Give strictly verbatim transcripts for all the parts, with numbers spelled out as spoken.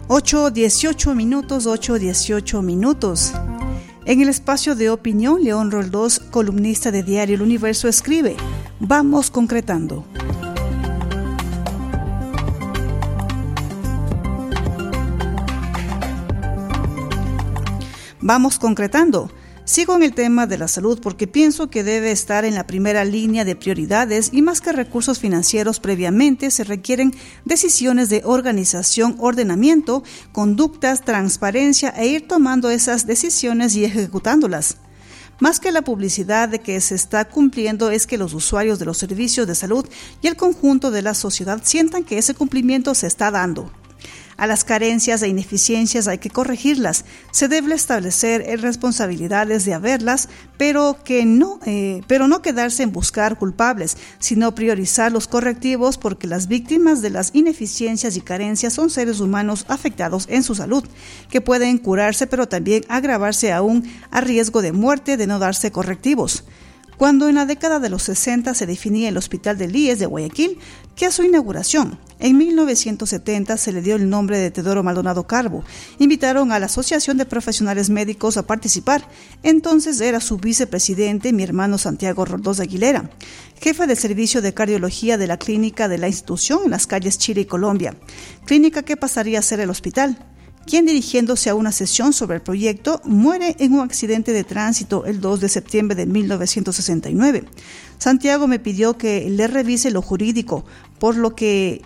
ocho dieciocho minutos, ocho dieciocho minutos. En el espacio de opinión, León Roldós, columnista de Diario El Universo, escribe: vamos concretando. Vamos concretando. Sigo en el tema de la salud porque pienso que debe estar en la primera línea de prioridades y más que recursos financieros previamente se requieren decisiones de organización, ordenamiento, conductas, transparencia e ir tomando esas decisiones y ejecutándolas. Más que la publicidad de que se está cumpliendo es que los usuarios de los servicios de salud y el conjunto de la sociedad sientan que ese cumplimiento se está dando. A las carencias e ineficiencias hay que corregirlas. Se debe establecer responsabilidades de haberlas, pero que no, eh, pero no quedarse en buscar culpables, sino priorizar los correctivos porque las víctimas de las ineficiencias y carencias son seres humanos afectados en su salud, que pueden curarse pero también agravarse aún a riesgo de muerte de no darse correctivos. Cuando en la década de los sesenta se definía el Hospital del I E S de Guayaquil, que a su inauguración, en mil novecientos setenta, se le dio el nombre de Teodoro Maldonado Carbo. Invitaron a la Asociación de Profesionales Médicos a participar. Entonces era su vicepresidente, mi hermano Santiago Roldós Aguilera, jefe del servicio de cardiología de la clínica de la institución en las calles Chile y Colombia, clínica que pasaría a ser el hospital, quien dirigiéndose a una sesión sobre el proyecto muere en un accidente de tránsito el dos de septiembre de mil novecientos sesenta y nueve. Santiago me pidió que le revise lo jurídico, por lo que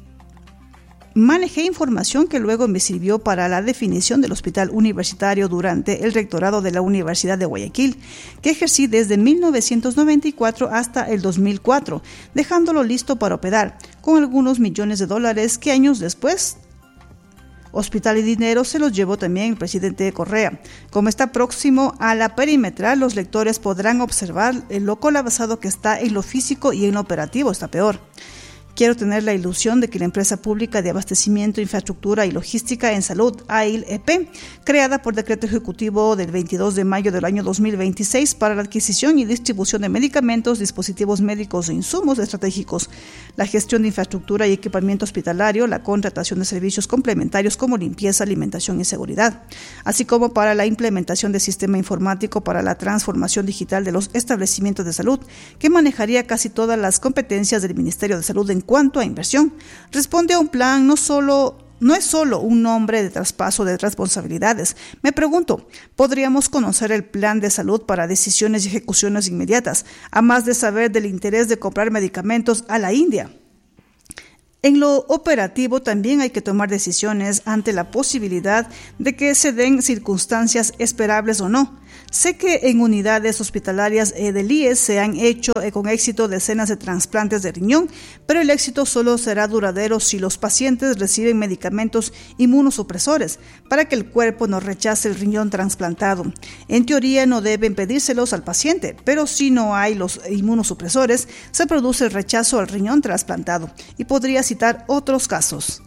manejé información que luego me sirvió para la definición del hospital universitario durante el rectorado de la Universidad de Guayaquil, que ejercí desde mil novecientos noventa y cuatro hasta el dos mil cuatro, dejándolo listo para operar, con algunos millones de dólares que años después Hospital y dinero se los llevó también el presidente Correa. Como está próximo a la perimetral, los lectores podrán observar lo colapsado que está en lo físico y en lo operativo, está peor. Quiero tener la ilusión de que la empresa pública de abastecimiento, infraestructura y logística en salud, A I L E P, creada por decreto ejecutivo del veintidós de mayo del año dos mil veintiséis para la adquisición y distribución de medicamentos, dispositivos médicos e insumos estratégicos, la gestión de infraestructura y equipamiento hospitalario, la contratación de servicios complementarios como limpieza, alimentación y seguridad, así como para la implementación de sistema informático para la transformación digital de los establecimientos de salud, que manejaría casi todas las competencias del Ministerio de Salud en En cuanto a inversión, responde a un plan, no solo no es solo un nombre de traspaso de responsabilidades. Me pregunto, ¿podríamos conocer el plan de salud para decisiones y ejecuciones inmediatas, a más de saber del interés de comprar medicamentos a la India? En lo operativo también hay que tomar decisiones ante la posibilidad de que se den circunstancias esperables o no. Sé que en unidades hospitalarias del I E S se han hecho con éxito decenas de trasplantes de riñón, pero el éxito solo será duradero si los pacientes reciben medicamentos inmunosupresores para que el cuerpo no rechace el riñón trasplantado. En teoría no deben pedírselos al paciente, pero si no hay los inmunosupresores, se produce el rechazo al riñón trasplantado y podría citar otros casos.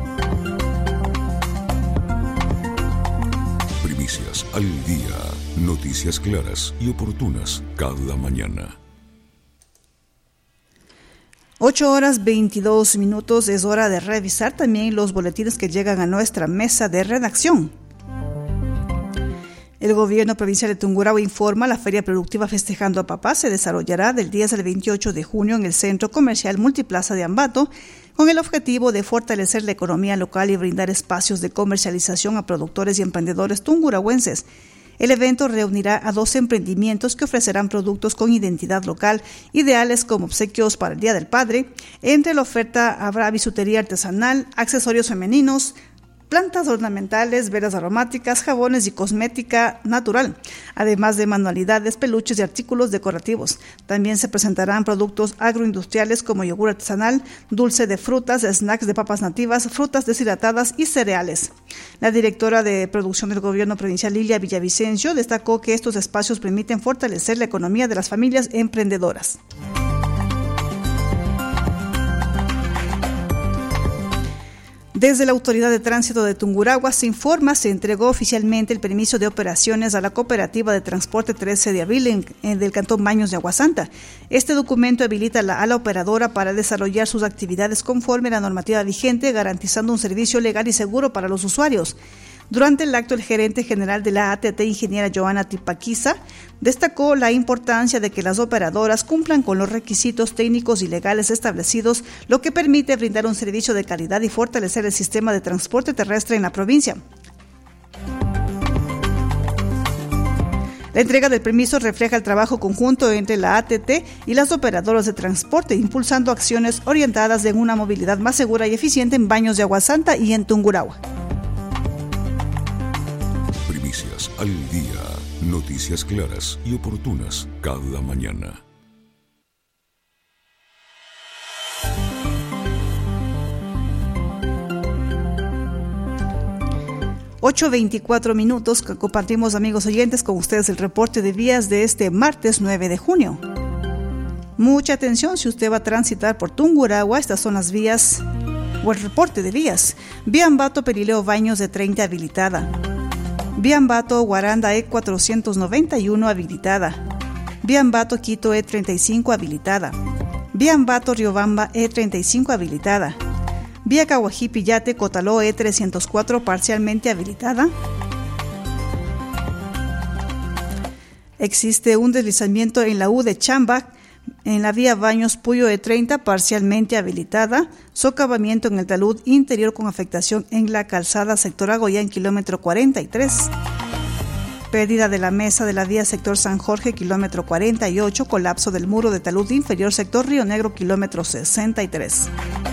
Primicias al día. Noticias claras y oportunas cada mañana. ocho horas veintidós minutos, es hora de revisar también los boletines que llegan a nuestra mesa de redacción. El gobierno provincial de Tungurahua informa: la Feria Productiva Festejando a Papá se desarrollará del diez al veintiocho de junio en el Centro Comercial Multiplaza de Ambato, con el objetivo de fortalecer la economía local y brindar espacios de comercialización a productores y emprendedores tungurahuenses. El evento reunirá a doce emprendimientos que ofrecerán productos con identidad local, ideales como obsequios para el Día del Padre. Entre la oferta habrá bisutería artesanal, accesorios femeninos, plantas ornamentales, velas aromáticas, jabones y cosmética natural, además de manualidades, peluches y artículos decorativos. También se presentarán productos agroindustriales como yogur artesanal, dulce de frutas, snacks de papas nativas, frutas deshidratadas y cereales. La directora de producción del gobierno provincial, Lilia Villavicencio, destacó que estos espacios permiten fortalecer la economía de las familias emprendedoras. Desde la Autoridad de Tránsito de Tungurahua se informa, se entregó oficialmente el permiso de operaciones a la Cooperativa de Transporte trece de abril en, en, del Cantón Baños de Aguasanta. Este documento habilita a la, a la operadora para desarrollar sus actividades conforme a la normativa vigente, garantizando un servicio legal y seguro para los usuarios. Durante el acto, el gerente general de la A T T, ingeniera Joana Tipaquiza, destacó la importancia de que las operadoras cumplan con los requisitos técnicos y legales establecidos, lo que permite brindar un servicio de calidad y fortalecer el sistema de transporte terrestre en la provincia. La entrega del permiso refleja el trabajo conjunto entre la A T T y las operadoras de transporte, impulsando acciones orientadas en una movilidad más segura y eficiente en Baños de Aguasanta y en Tungurahua. Primicias al día. Noticias claras y oportunas cada mañana. ocho veinticuatro minutos, que compartimos, amigos oyentes, con ustedes el reporte de vías de este martes nueve de junio. Mucha atención si usted va a transitar por Tungurahua, estas son las vías o el reporte de vías. Vía Ambato Perileo Baños de treinta habilitada. Vía Ambato Guaranda E cuatrocientos noventa y uno habilitada. Vía Ambato Quito E treinta y cinco habilitada. Vía Ambato Riobamba E treinta y cinco habilitada. Vía Caguají Yate Cotaló E trescientos cuatro parcialmente habilitada. Existe un deslizamiento en la U de Chamba, en la vía Baños Puyo E treinta parcialmente habilitada. Socavamiento en el talud interior con afectación en la calzada sector Agoyán, kilómetro cuarenta y tres. Pérdida de la mesa de la vía sector San Jorge, kilómetro cuarenta y ocho. Colapso del muro de talud inferior sector Río Negro, kilómetro sesenta y tres.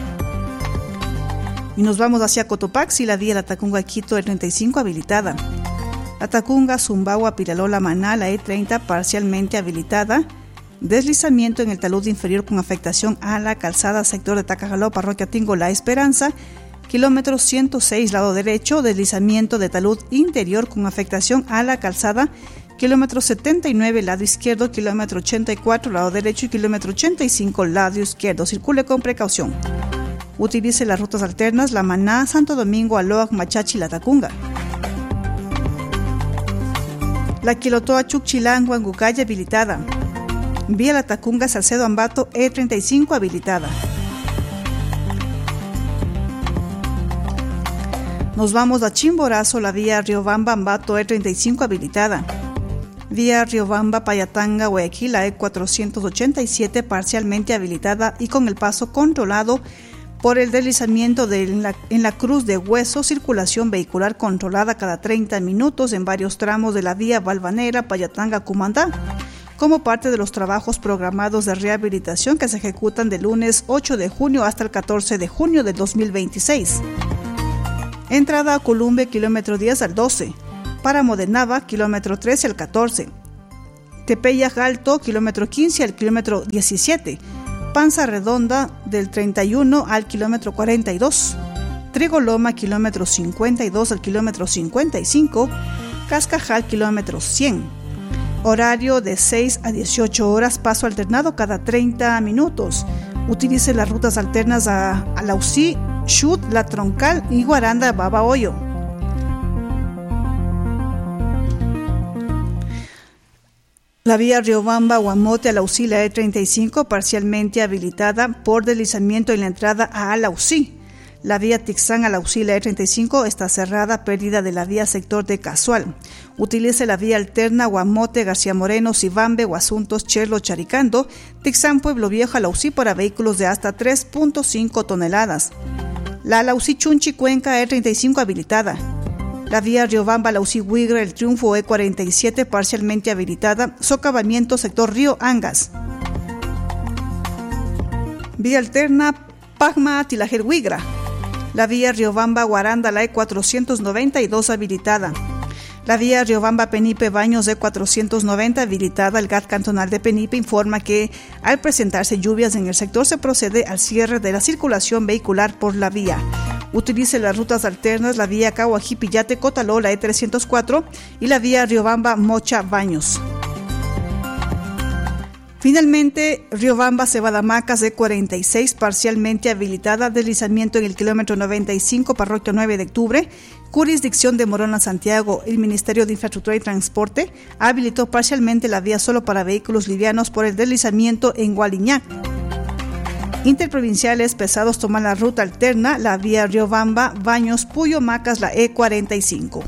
Y nos vamos hacia Cotopaxi, la vía La Tacunga Quito E treinta y cinco habilitada. La Tacunga Zumbagua Piralola Manala E treinta parcialmente habilitada. Deslizamiento en el talud inferior con afectación a la calzada sector de Tacajaló, parroquia Tingo La Esperanza, kilómetro ciento seis lado derecho. Deslizamiento de talud interior con afectación a la calzada, kilómetro setenta y nueve lado izquierdo, kilómetro ochenta y cuatro lado derecho y kilómetro ochenta y cinco lado izquierdo. Circule con precaución. Utilice las rutas alternas La Maná, Santo Domingo, Aloac, Machachi, La Tacunga. La Quilotoa Chucchilango, Angucaya habilitada. Vía La Tacunga Salcedo Ambato E treinta y cinco habilitada. Nos vamos a Chimborazo, la vía Riobamba Ambato E treinta y cinco habilitada. Vía Riobamba Payatanga Guayaquil E cuatrocientos ochenta y siete parcialmente habilitada y con el paso controlado por el deslizamiento de en, la, en la Cruz de Hueso. Circulación vehicular controlada cada treinta minutos en varios tramos de la vía Valvanera Payatanga Cumandá, como parte de los trabajos programados de rehabilitación que se ejecutan del lunes ocho de junio hasta el catorce de junio de dos mil veintiséis. Entrada a Columbe, kilómetro diez al doce. Páramo de Nava, kilómetro trece al catorce. Tepeyac Alto, kilómetro quince al kilómetro diecisiete. Panza Redonda, del treinta y uno al kilómetro cuarenta y dos. Trigoloma, kilómetro cincuenta y dos al kilómetro cincuenta y cinco. Cascajal, kilómetro cien. Horario de seis a dieciocho horas, paso alternado cada treinta minutos. Utilice las rutas alternas a, a Lausí, Chut, La Troncal y Guaranda, Babahoyo. La vía Riobamba, Guamote, Alausí, la E treinta y cinco, parcialmente habilitada por deslizamiento en la entrada a Alausí. La vía Tixán, Alausí, la E treinta y cinco está cerrada, pérdida de la vía sector de Casual. Utilice la vía alterna Guamote, García Moreno, Sibambe, Guasuntos, Cherlo, Charicando, Tixán, Pueblo Viejo, Alausí para vehículos de hasta tres punto cinco toneladas. La Alausí Chunchi, Cuenca, E treinta y cinco habilitada. La vía Riobamba, Alausí, Huigra, El Triunfo, E cuarenta y siete, parcialmente habilitada. Socavamiento, sector Río Angas. Vía alterna, Pagma, Tilajer, Huigra. La vía Riobamba, Guaranda, la E cuatrocientos noventa y dos, habilitada. La vía Riobamba, Penipe, Baños, E cuatrocientos noventa, habilitada. El G A T cantonal de Penipe informa que, al presentarse lluvias en el sector, se procede al cierre de la circulación vehicular por la vía. Utilice las rutas alternas, la vía Caguají Yate Cotaló, la E trescientos cuatro y la vía Riobamba Mocha Baños. Finalmente, Riobamba, Cebadamacas, E cuarenta y seis, parcialmente habilitada, deslizamiento en el kilómetro noventa y cinco, parroquia nueve de octubre, jurisdicción de Morona, Santiago. El Ministerio de Infraestructura y Transporte habilitó parcialmente la vía solo para vehículos livianos por el deslizamiento en Gualiñac. Interprovinciales pesados toman la ruta alterna, la vía Riobamba, Baños, Puyo, Macas, la E cuarenta y cinco.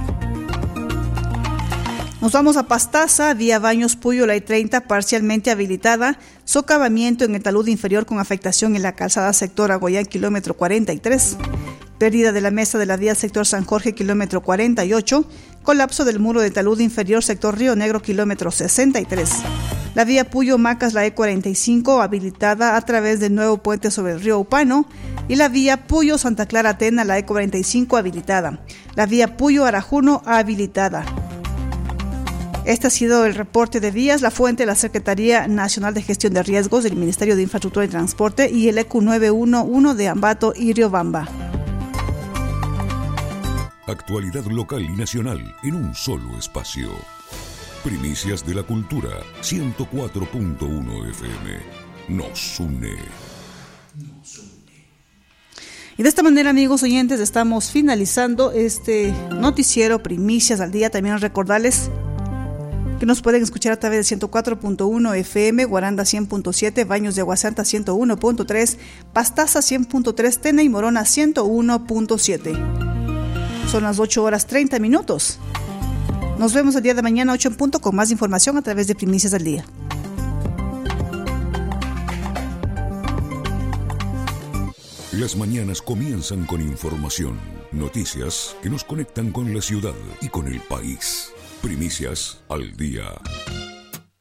Nos vamos a Pastaza, vía Baños, Puyo, la E treinta, parcialmente habilitada, socavamiento en el talud inferior con afectación en la calzada sector Aguayán, kilómetro cuarenta y tres, pérdida de la mesa de la vía sector San Jorge, kilómetro cuarenta y ocho, colapso del muro de talud inferior sector Río Negro, kilómetro sesenta y tres. La vía Puyo, Macas, la E cuarenta y cinco, habilitada a través del nuevo puente sobre el río Upano, y la vía Puyo, Santa Clara, Atena, la E cuarenta y cinco, habilitada. La vía Puyo, Arajuno, habilitada. Este ha sido el reporte de vías, la fuente de la Secretaría Nacional de Gestión de Riesgos del Ministerio de Infraestructura y Transporte y el E Q nueve uno uno de Ambato y Riobamba. Actualidad local y nacional en un solo espacio. Primicias de la Cultura, ciento cuatro punto uno F M. Nos une. Y de esta manera, amigos oyentes, estamos finalizando este noticiero Primicias al Día. También recordarles que nos pueden escuchar a través de ciento cuatro punto uno F M, Guaranda cien punto siete, Baños de Aguasanta ciento uno punto tres, Pastaza cien punto tres, Tena y Morona ciento uno punto siete. Son las ocho horas treinta minutos. Nos vemos el día de mañana ocho en punto con más información a través de Primicias del Día. Las mañanas comienzan con información, noticias que nos conectan con la ciudad y con el país. Primicias al Día.